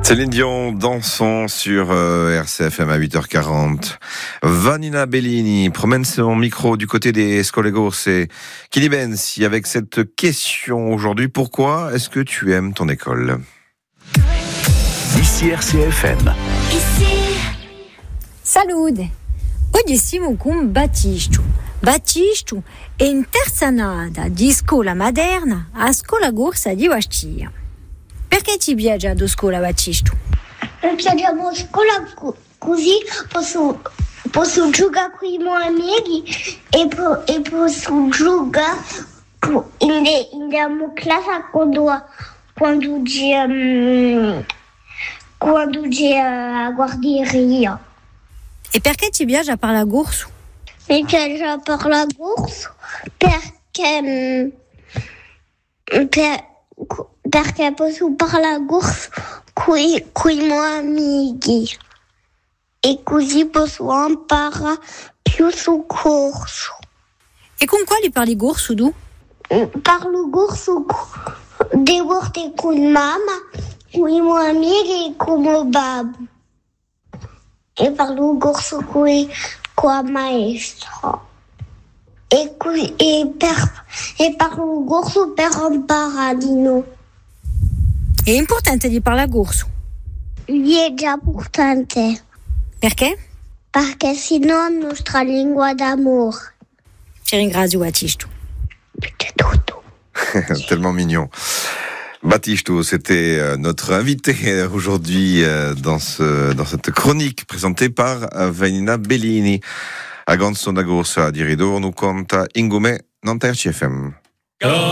Céline Dion, dansons sur RCFM à 8h40. Vanina Bellini promène son micro du côté des Scolegos et Kilibensi avec cette question aujourd'hui. Pourquoi est-ce que tu aimes ton école? Ici RCFM. Salud! Oggi siamo con Battistu. Battistu è in terza annata di scuola moderna a scuola corsa di Bastia. Perché ti piace a scuola, Battistu? Mi piace a scuola così posso giocare con i miei amici e posso giocare nella classe quando c'è a guarderia. E perché ti piace a parlare corso? Mi piace a parlare corso perché posso parlare corso con i miei amici e così posso imparare più sul corso. E con quali parli corso tu? Parlo corso delle volte con mamma, con i miei amici e con mio babbo. E parlo corso con la maestra. E parlo corso per imparare di noi. È importante di parlare corso. È già importante. Perché? Perché sennò è la nostra lingua d'amore. Ti ringrazio, Battistu. C'est tout. Tellement mignon. Battistu, c'était notre invité aujourd'hui dans cette chronique présentée par Vanina Bellini. A Ganson da Gorsa di Ridorno conta Ingume non RCFM.